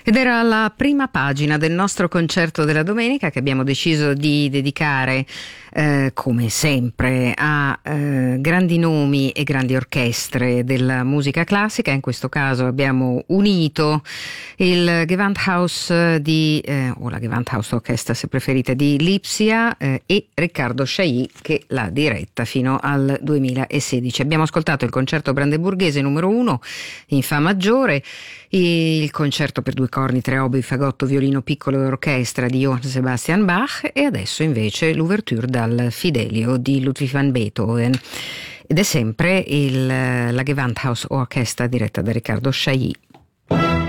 Ed era la prima pagina del nostro concerto della domenica che abbiamo deciso di dedicare, come sempre, a grandi nomi e grandi orchestre della musica classica. In questo caso abbiamo unito il Gewandhaus o la Gewandhaus Orchestra, se preferite, di Lipsia e Riccardo Chailly, che l'ha diretta fino al 2016. Abbiamo ascoltato il concerto brandeburghese numero 1 in Fa maggiore, il concerto per due corni, tre oboe, fagotto, violino piccolo e orchestra di Johann Sebastian Bach, e adesso invece l'ouverture dal Fidelio di Ludwig van Beethoven. Ed è sempre la Gewandhaus Orchestra diretta da Riccardo Chailly.